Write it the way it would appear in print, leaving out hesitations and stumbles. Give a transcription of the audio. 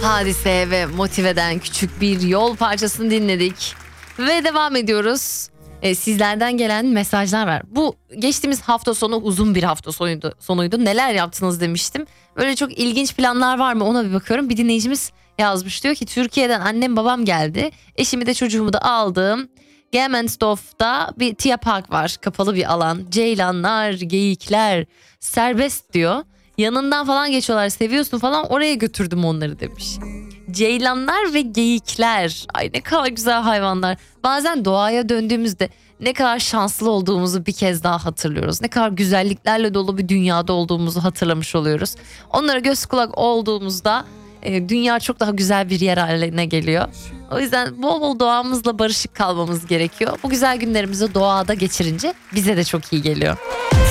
Hadise ve Motive'den küçük bir yol parçasını dinledik. Ve devam ediyoruz. Sizlerden gelen mesajlar var. Bu geçtiğimiz hafta sonu uzun bir hafta sonuydu. Neler yaptınız demiştim. Böyle çok ilginç planlar var mı ona bir bakıyorum. Bir dinleyicimiz yazmış, diyor ki Türkiye'den annem babam geldi. Eşimi de çocuğumu da aldım. Gemensdorf'ta bir Tia Park var, kapalı bir alan. Ceylanlar, geyikler serbest diyor. Yanından falan geçiyorlar, seviyorsun falan, oraya götürdüm onları demiş. Ceylanlar ve geyikler, ay ne kadar güzel hayvanlar. Bazen doğaya döndüğümüzde ne kadar şanslı olduğumuzu bir kez daha hatırlıyoruz. Ne kadar güzelliklerle dolu bir dünyada olduğumuzu hatırlamış oluyoruz. Onlara göz kulak olduğumuzda dünya çok daha güzel bir yer haline geliyor. O yüzden bol bol doğamızla barışık kalmamız gerekiyor. Bu güzel günlerimizi doğada geçirince bize de çok iyi geliyor.